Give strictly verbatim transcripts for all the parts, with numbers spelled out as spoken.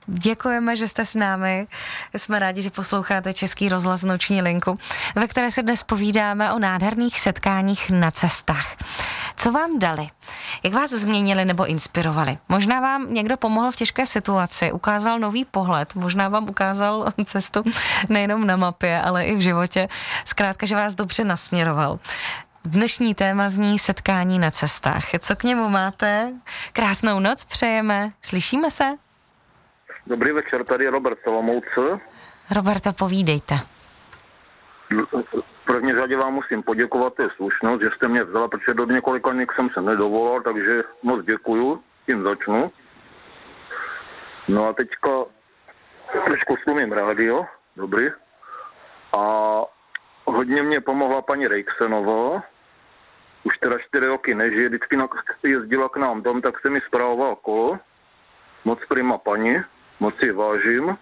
Děkujeme, že jste s námi. Jsme rádi, že posloucháte Český rozhlas Noční linku, ve které se dnes povídáme o nádherných setkáních na cestách. Co vám dali? Jak vás změnili nebo inspirovali? Možná vám někdo pomohl v těžké situaci, ukázal nový pohled, možná vám ukázal cestu nejenom na mapě, ale i v životě. Zkrátka, že vás dobře nasměroval. Dnešní téma zní setkání na cestách. Co k němu máte? Krásnou noc přejeme. Slyšíme se? Dobrý večer, tady je Robert Olomouce. Roberta, povídejte. V první řadě vám musím poděkovat, to je slušnost, že jste mě vzala, protože do několika dní jsem se nedovolal, takže moc děkuju, tím začnu. No a teďka trošku slumím rádio, dobrý. A hodně mě pomohla paní Rejksenová, už teda čtyři roky nežije, vždycky jezdila k nám dom, tak se mi spravoval kolo. Moc prima paní, moc si vážím.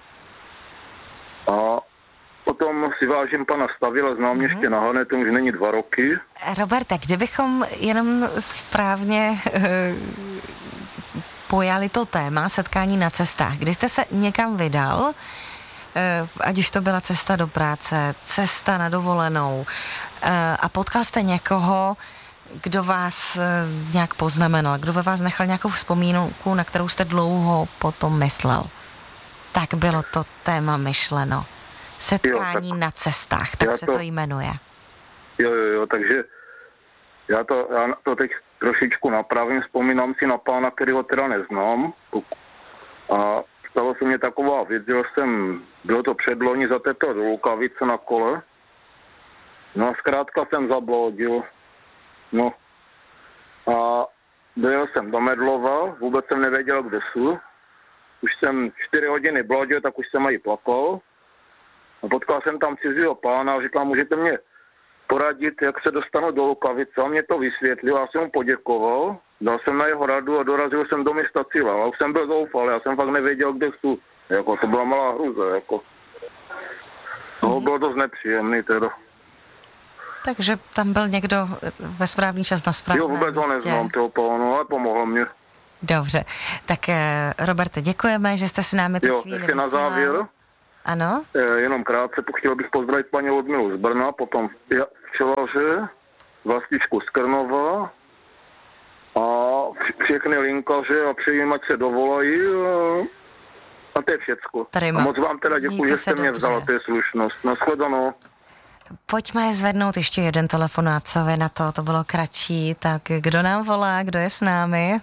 A potom si vážím pana Stavila, znám mě mm-hmm. ještě na Hanetu, už není dva roky. Roberte, kdybychom jenom správně uh, pojali to téma setkání na cestách, kdy jste se někam vydal, uh, ať už to byla cesta do práce, cesta na dovolenou uh, a potkal jste někoho, kdo vás uh, nějak poznamenal, kdo ve vás nechal nějakou vzpomínku, na kterou jste dlouho potom myslel. Tak bylo to téma myšleno. Setkání jo, tak, na cestách, tak se to, to jmenuje. Jo, jo, jo, takže já to, já to teď trošičku napravím, vzpomínám si na pána, kterýho teda neznám. A stalo se mě taková věc, že jsem, bylo to předloni za této do Lukavice na kole. No a zkrátka jsem zabloudil. No a dojel jsem do Medlova, vůbec jsem nevěděl, kde jsou. Už jsem čtyři hodiny bloudil, tak už jsem i plakal. A potkal jsem tam cizího pána a říkal, můžete mě poradit, jak se dostanu do Lukavice. A mě to vysvětlil, já jsem mu poděkoval, dal jsem na jeho radu a dorazil jsem do města Cíla. A už jsem byl zoufalý, já jsem fakt nevěděl, kde jsou. Jako, to byla malá hruze, jako. No, bylo dost nepříjemný teda. Takže tam byl někdo ve správný čas na správném místě. Jo, vůbec ho neznám, toho pánu, ale pomohlo mě. Dobře, tak Roberte, děkujeme, že jste si námi tu chvíli ještě na závěr. Ano? E, jenom krátce, chtěl bych pozdravit paní Ludmilu z Brna, potom včelaře, Vlastičku z Krnova a všechny linkaře a přejím, ať se dovolají a, a to je všecko. Prima. A moc vám teda děkuji, že jste mě vzala, to je slušnost. Nashledanou. Pojďme zvednout ještě jeden telefonát, co vy na to, to bylo kratší. Tak kdo nám volá, kdo je s námi?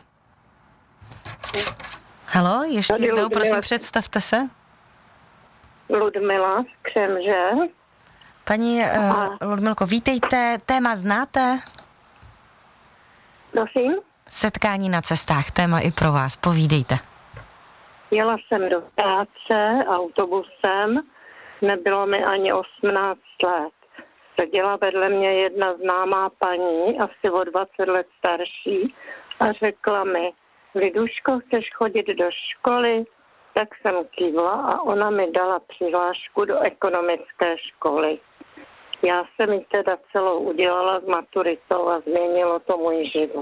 Haló, ještě Tady jednou, Ludmila. prosím, představte se. Ludmila z Křemže. Paní uh, Ludmilko, vítejte, téma znáte? Prosím? Setkání na cestách, téma i pro vás, povídejte. Jela jsem do práce autobusem, nebylo mi ani osmnáct let. Seděla vedle mě jedna známá paní, asi o dvacet let starší, a řekla mi, Liduško, chceš chodit do školy? Tak jsem kývla a ona mi dala přihlášku do ekonomické školy. Já jsem ji teda celou udělala s maturitou a změnilo to můj život.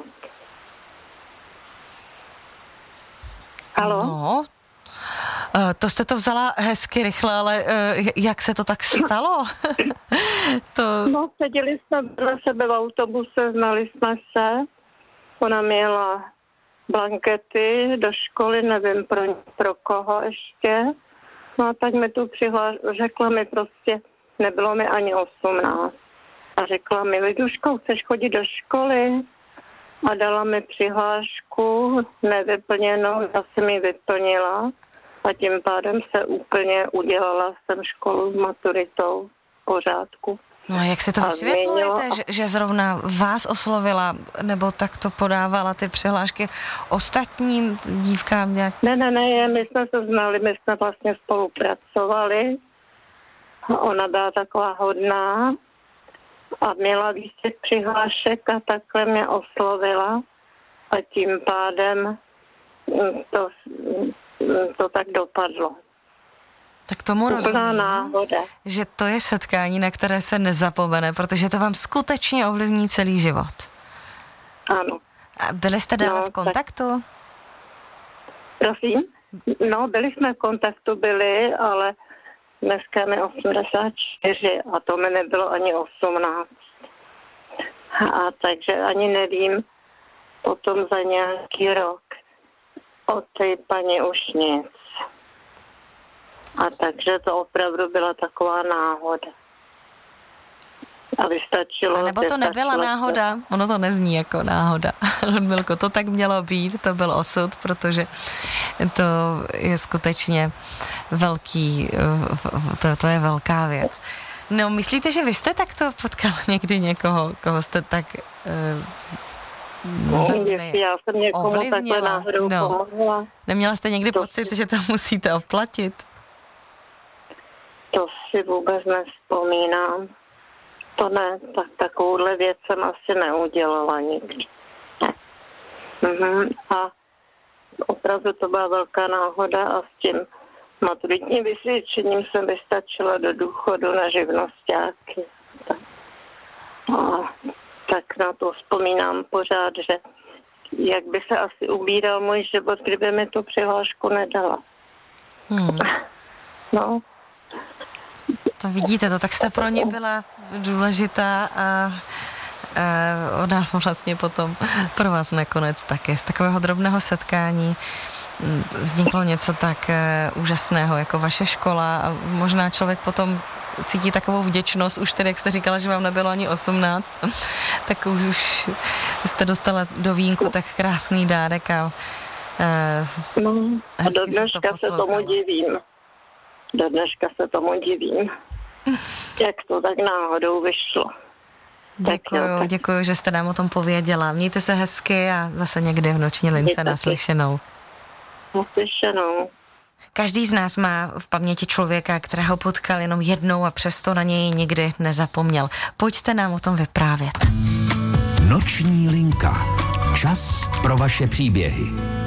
Haló? No, to jste to vzala hezky rychle, ale jak se to tak stalo? to... No, seděli jsme na sebe v autobuse, znali jsme se. Ona měla blankety do školy, nevím pro, pro koho ještě. No a tak mi tu přihlášila, řekla mi prostě, nebylo mi ani osmnáct. A řekla mi, Liduško, chceš chodit do školy? A dala mi přihlášku nevyplněnou, já jsem ji vyplnila a tím pádem se úplně udělala jsem školu s maturitou v pořádku. No a jak si to vysvětlujete, že, že zrovna vás oslovila, nebo tak to podávala ty přihlášky ostatním dívkám nějak? Ne, ne, ne, my jsme se znali, my jsme vlastně spolupracovali. Ona byla taková hodná a měla víc těch přihlášek a takhle mě oslovila a tím pádem to, to tak dopadlo. Tak tomu rozumím, náhoda. Že to je setkání, na které se nezapomene, protože to vám skutečně ovlivní celý život. Ano. A byli jste dále no, v kontaktu? Tak... Prosím? No, byli jsme v kontaktu, byli, ale dneska mi osmdesát čtyři a to mi nebylo ani osmnáct. A takže ani nevím potom za nějaký rok od té paní už nic. A takže to opravdu byla taková náhoda. A vystačilo... A nebo to nebyla let. náhoda? Ono to nezní jako náhoda. Ludmilko, to tak mělo být, to byl osud, protože to je skutečně velký, to, to je velká věc. No, myslíte, že vy jste takto potkal někdy někoho, koho jste tak... No, jestli já jsem někomu ovlivnila. Takhle náhodou no. pomohla. Neměla jste někdy to pocit, si... že to musíte oplatit? To si vůbec nevzpomínám. To ne, tak takovouhle věc jsem asi neudělala nikdy. Mhm. A opravdu to byla velká náhoda a s tím maturitním vysvědčením jsem vystačila do důchodu na živnosťáky. Tak, a, tak na to vzpomínám pořád, že jak by se asi ubíral můj život, kdyby mi tu přihlášku nedala. Hmm. No. To vidíte, to tak jste pro ně byla důležitá a, a ona vlastně potom pro vás nakonec také. Z takového drobného setkání vzniklo něco tak úžasného jako vaše škola a možná člověk potom cítí takovou vděčnost, už tedy, jak jste říkala, že vám nebylo ani osmnáct, tak už jste dostala do vínku tak krásný dárek a, a no, a do dneška se, se tomu divím. Do dneška se tomu divím. Jak to tak náhodou vyšlo. Děkuju, tak děkuju, že jste nám o tom pověděla. Mějte se hezky a zase někdy v noční lince naslyšenou. Naslyšenou. Každý z nás má v paměti člověka, kterého potkal jenom jednou a přesto na něj nikdy nezapomněl. Pojďte nám o tom vyprávět. Noční linka. Čas pro vaše příběhy.